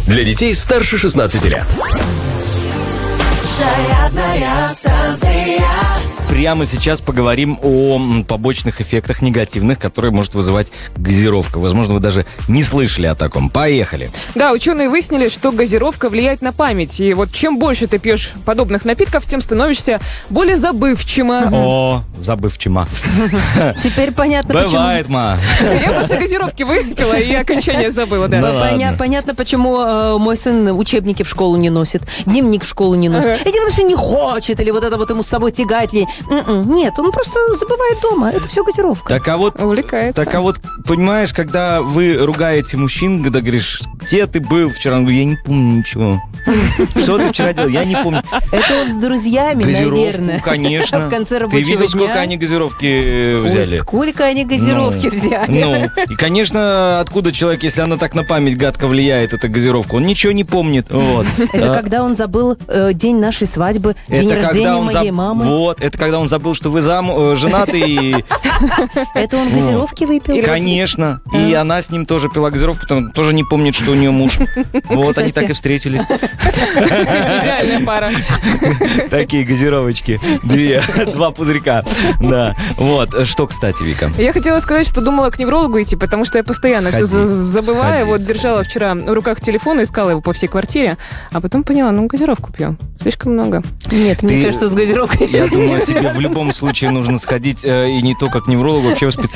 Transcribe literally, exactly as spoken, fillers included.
Для детей старше шестнадцати лет. Зарядная станция. Прямо сейчас поговорим о побочных эффектах негативных, которые может вызывать газировка. Возможно, вы даже не слышали о таком. Поехали. Да, ученые выяснили, что газировка влияет на память. И вот чем больше ты пьешь подобных напитков, тем становишься более забывчима. О, забывчима. Теперь понятно, почему... Бывает, ма. Я просто газировки выпила и окончание забыла, да. Да Поня- ладно. Понятно, почему э, мой сын учебники в школу не носит, дневник в школу не носит. Ага. Это потому что не хочет, или вот это вот ему с собой тягать. Или... М-м. Нет, он просто забывает дома. Это все газировка. Так а вот... Увлекается. Так а вот, понимаешь, когда вы ругаете мужчин, когда говоришь, где ты был вчера? Он говорит, я не помню ничего. Что ты вчера делал? Я не помню. Это вот с друзьями, Газировку, наверное. конечно. В конце Ты рабочего видел, дня. сколько они газировки э, Ой, взяли? сколько они газировки Ну, взяли. Ну, и, конечно, откуда человек, если она так на память гадко влияет, эта газировка, он ничего не помнит. Вот. Это А, когда он забыл э, день нашей свадьбы, день это рождения когда он моей заб- мамы. Вот, это когда он забыл, что вы зам... э, женаты, и, Это он газировки выпил. конечно, и она с ним тоже пила газировку, потому тоже не помнит, что у нее муж. Вот, они Кстати. так и встретились. Идеальная пара. Такие газировочки. Две, два пузырька. Да. Вот. Что, кстати, Вика? Я хотела сказать, что думала к неврологу идти, потому что я постоянно Сходи, все забываю. сходи, Вот держала вчера в руках телефон, искала его по всей квартире, а потом поняла, ну, газировку пью. Слишком много. Нет, мне Ты- кажется, с газировкой. Я думаю, тебе в любом случае нужно сходить, э, и не только к неврологу, вообще в специалиста.